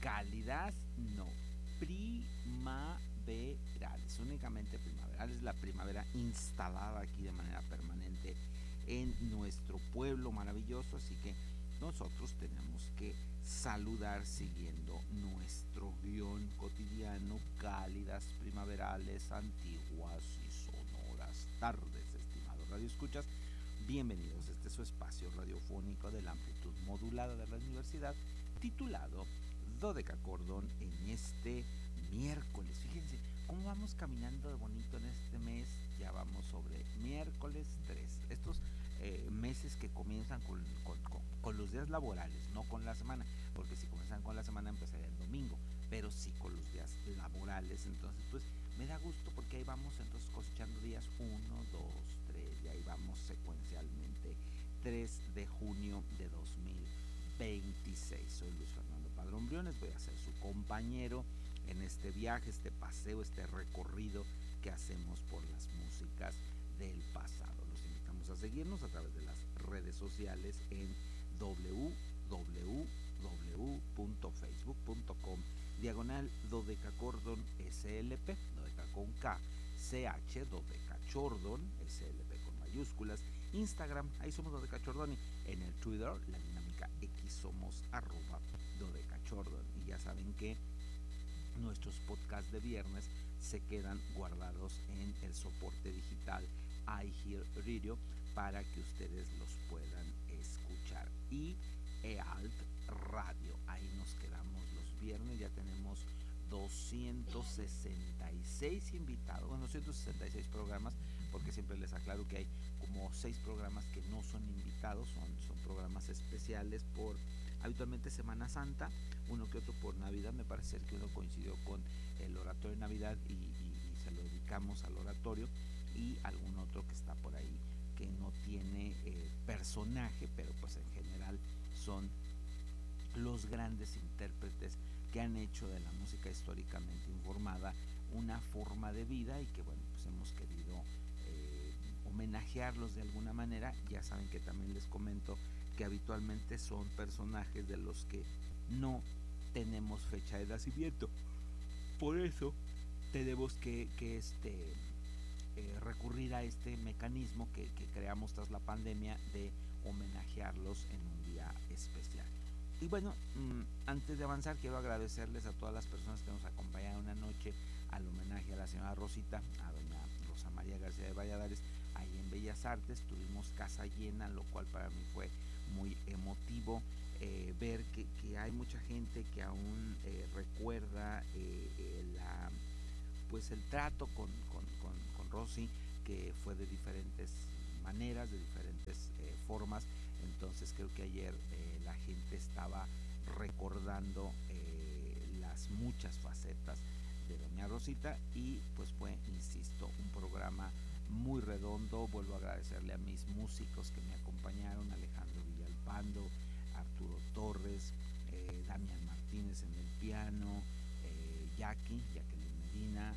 cálidas, no, primaverales, únicamente primaverales, la primavera instalada aquí de manera permanente en nuestro pueblo maravilloso, así que nosotros tenemos que saludar siguiendo nuestro guión cotidiano, cálidas, primaverales, antiguas y sonoras tardes, estimados radioescuchas. Bienvenidos a este su espacio radiofónico de la amplitud modulada de la universidad, titulado Dodecacordón en este miércoles. Fíjense cómo vamos caminando de bonito en este mes. Ya vamos sobre miércoles 3. Estos meses que comienzan con los días laborales, no con la semana, porque si comienzan con la semana empezaría el domingo, pero sí con los días laborales. Entonces, pues me da gusto porque ahí vamos entonces cosechando días 1, 2, 3 y ahí vamos secuencialmente 3 de junio de 2026. Soy Luis Fernando Padrón Briones, voy a ser su compañero en este viaje, este paseo, este recorrido que hacemos por las músicas del pasado. Los invitamos a seguirnos a través de las redes sociales en www.facebook.com/dodecacordon slp, dodeca con K, ch, dodecachordon slp con mayúsculas. Instagram, ahí somos dodecachordon, y en el Twitter, la dinámica X, somos @dodecachordon. Y ya saben que nuestros podcasts de viernes se quedan guardados en el soporte digital iHeartRadio para que ustedes los puedan escuchar. Y EALT Radio, ahí nos quedamos los viernes. Ya tenemos 266 invitados, bueno, 266 programas, porque siempre les aclaro que hay como 6 programas que no son invitados, son programas especiales por habitualmente Semana Santa, uno que otro por Navidad. Me parece que uno coincidió con el oratorio de Navidad y se lo dedicamos al oratorio, y algún otro que está por ahí que no tiene personaje, pero pues en general son los grandes intérpretes que han hecho de la música históricamente informada una forma de vida, y que bueno, pues hemos querido homenajearlos de alguna manera. Ya saben que también les comento que habitualmente son personajes de los que no tenemos fecha de nacimiento. Por eso tenemos que recurrir a este mecanismo que creamos tras la pandemia de homenajearlos en un día especial. Y bueno, antes de avanzar, quiero agradecerles a todas las personas que nos acompañaron anoche al homenaje a la señora Rosita, a doña Rosa María García de Valladares, ahí en Bellas Artes. Tuvimos casa llena, lo cual para mí fue muy emotivo. Ver que hay mucha gente que aún recuerda pues el trato con Rosy, que fue de diferentes maneras, de diferentes formas. Entonces creo que ayer la gente estaba recordando las muchas facetas de doña Rosita, y pues fue, insisto, un programa muy redondo. Vuelvo a agradecerle a mis músicos que me acompañaron: Alejandro Villalpando, Arturo Torres, Damián Martínez en el piano, Jacqueline Medina,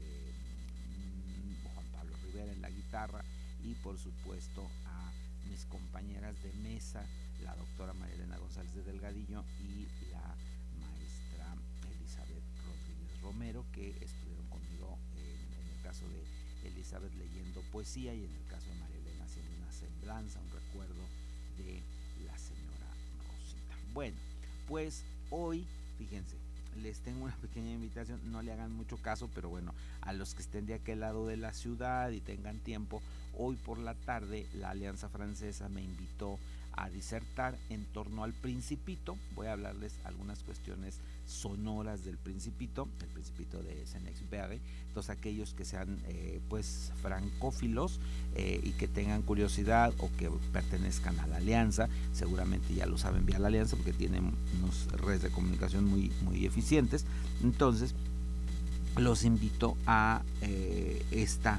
Juan Pablo Rivera en la guitarra, y por supuesto a mis compañeras de mesa, la doctora María Elena González de Delgadillo y la maestra Elizabeth Rodríguez Romero, que estuvieron conmigo en el caso de Elizabeth leyendo poesía, y en el caso de María Elena haciendo una semblanza, un recuerdo de la señora Rosita. Bueno, pues hoy, fíjense, les tengo una pequeña invitación. No le hagan mucho caso, pero bueno, a los que estén de aquel lado de la ciudad y tengan tiempo, hoy por la tarde la Alianza Francesa me invitó a disertar en torno al Principito. Voy a hablarles algunas cuestiones sonoras del Principito, el Principito de Saint-Exupéry. Entonces, aquellos que sean pues francófilos y que tengan curiosidad o que pertenezcan a la Alianza, seguramente ya lo saben vía la Alianza, porque tienen unas redes de comunicación muy eficientes. Entonces los invito a esta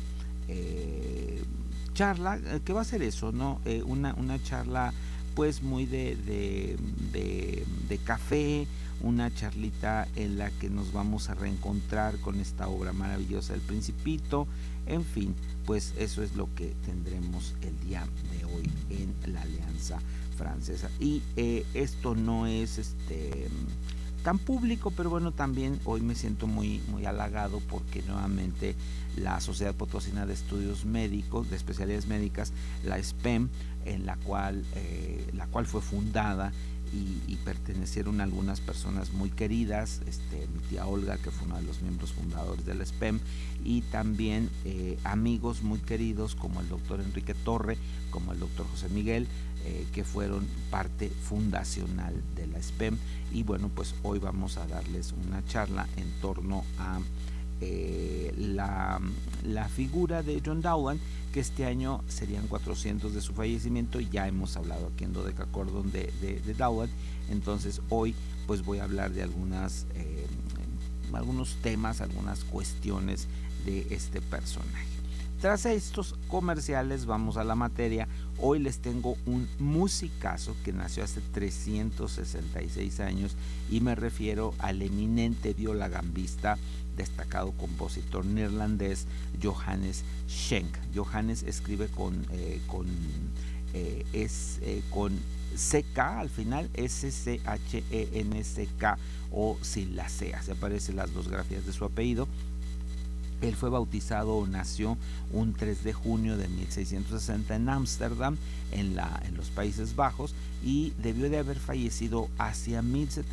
charla, que va a ser eso, ¿no? Una charla pues muy de café, una charlita en la que nos vamos a reencontrar con esta obra maravillosa del Principito. En fin, pues eso es lo que tendremos el día de hoy en la Alianza Francesa. Y esto no es tan público, pero bueno, también hoy me siento muy, muy halagado porque nuevamente la Sociedad Potosina de Estudios Médicos, de Especialidades Médicas, la SPEM, en la cual fue fundada y pertenecieron algunas personas muy queridas, mi tía Olga, que fue uno de los miembros fundadores del SPEM, y también amigos muy queridos como el doctor Enrique Torre, como el doctor José Miguel, que fueron parte fundacional de la SPEM. Y bueno, pues hoy vamos a darles una charla en torno a la figura de John Dowland, que este año serían 400 de su fallecimiento, y ya hemos hablado aquí en Dodecacordon de Dowland. Entonces hoy pues voy a hablar de algunos temas, algunas cuestiones de este personaje. Tras estos comerciales vamos a la materia. Hoy les tengo un musicazo que nació hace 366 años y me refiero al eminente violagambista, destacado compositor neerlandés Johannes Schenk. Johannes escribe con CK al final, SCHENCK o sin la C, así aparecen las dos grafías de su apellido. Él fue bautizado o nació un 3 de junio de 1660 en Ámsterdam, en los Países Bajos, y debió de haber fallecido hacia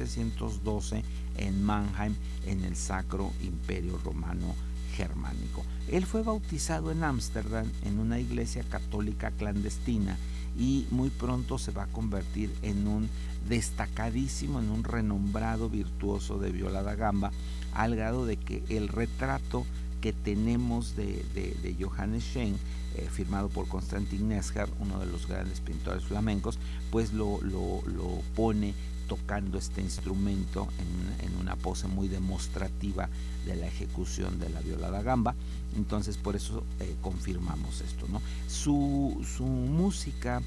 1712 en Mannheim, en el Sacro Imperio Romano Germánico. Él fue bautizado en Ámsterdam en una iglesia católica clandestina y muy pronto se va a convertir en un destacadísimo, en un renombrado virtuoso de viola da gamba, al grado de que el retrato que tenemos de Johannes Schenk, firmado por Constantin Nesher, uno de los grandes pintores flamencos, pues lo pone tocando este instrumento en una pose muy demostrativa de la ejecución de la viola da gamba. Entonces por eso confirmamos esto, ¿no? Su música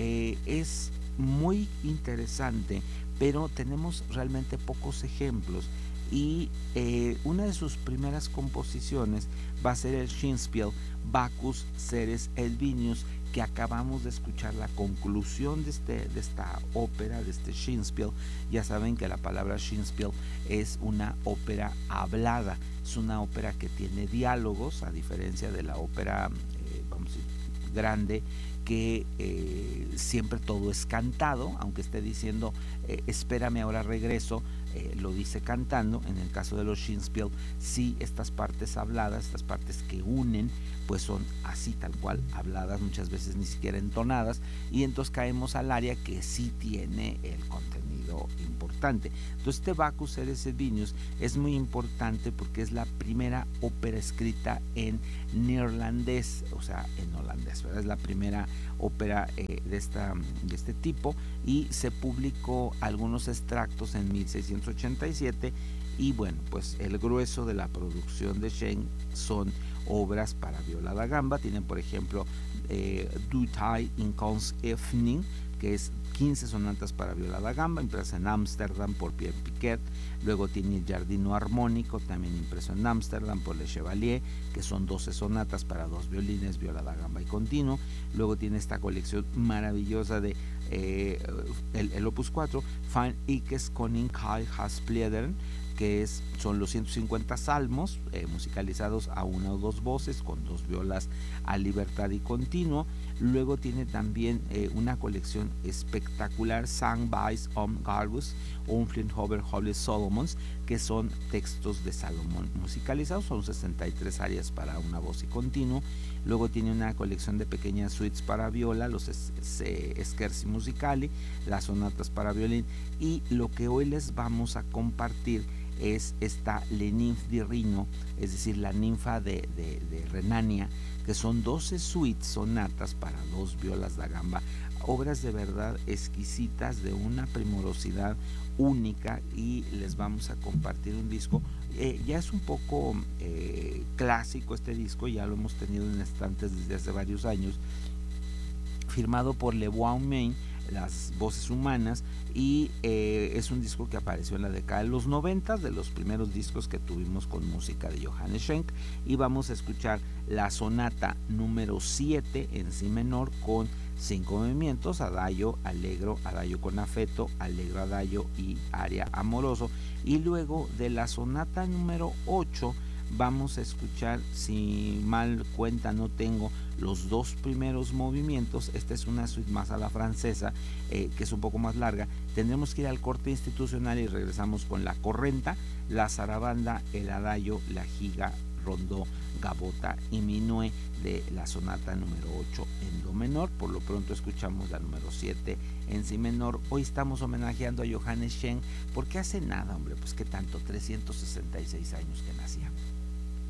es muy interesante, pero tenemos realmente pocos ejemplos. Y una de sus primeras composiciones va a ser el Schönspiel Bacchus Ceres Elvinius, que acabamos de escuchar la conclusión de esta ópera, de este Schönspiel. Ya saben que la palabra Schönspiel es una ópera hablada, es una ópera que tiene diálogos, a diferencia de la ópera vamos a decir, grande, que siempre todo es cantado, aunque esté diciendo espérame, ahora regreso, lo dice cantando. En el caso de los Schönspiel, sí, estas partes habladas, estas partes que unen, pues son así tal cual habladas, muchas veces ni siquiera entonadas, y entonces caemos al área que sí tiene el contenido importante. Entonces este Bacchus Ceres Elvinius es muy importante porque es la primera ópera escrita en neerlandés, o sea, en holandés, ¿verdad? Es la primera ópera de este tipo, y se publicó algunos extractos en 1687, y bueno, pues el grueso de la producción de Schenk son obras para viola da gamba. Tienen, por ejemplo, Du Tij in Kons Evening, que es 15 sonatas para viola da gamba, impresa en Ámsterdam por Pierre Piquet. Luego tiene el Giardino Armónico, también impreso en Ámsterdam por Le Chevalier, que son 12 sonatas para dos violines, viola da gamba y continuo. Luego tiene esta colección maravillosa de el Opus 4, Van Eyckes Koning Kai Haspledern, que son los 150 salmos musicalizados a una o dos voces con dos violas a libertad y continuo. Luego tiene también una colección espectacular, Sang Bys om Garbus, Umflinhover Holy Solomons, que son textos de Salomón musicalizados, son 63 áreas para una voz y continuo. Luego tiene una colección de pequeñas suites para viola, los scherzi musicali, las sonatas para violín, y lo que hoy les vamos a compartir es esta Le Nymphe di Rhino, es decir, la ninfa de Renania, que son 12 suites, sonatas para dos violas da gamba, obras de verdad exquisitas, de una primorosidad única, y les vamos a compartir un disco. Ya es un poco clásico este disco, ya lo hemos tenido en estantes desde hace varios años, firmado por Le Bon Main, las voces humanas, y es un disco que apareció en la década de los 90, de los primeros discos que tuvimos con música de Johannes Schenk, y vamos a escuchar la sonata número 7 en si menor con 5 movimientos: adagio, allegro, adagio con afeto, allegro adagio y aria amoroso. Y luego de la sonata número 8 vamos a escuchar, si mal cuenta no tengo, los dos primeros movimientos. Esta es una suite más a la francesa, que es un poco más larga. Tendremos que ir al corte institucional y regresamos con la correnta, la zarabanda, el adagio, la giga, rondó, gavota y minué de la sonata número 8 en do menor. Por lo pronto escuchamos la número 7 en si menor. Hoy estamos homenajeando a Johannes Schenk, porque hace nada, hombre, pues que tanto, 366 años que nacía.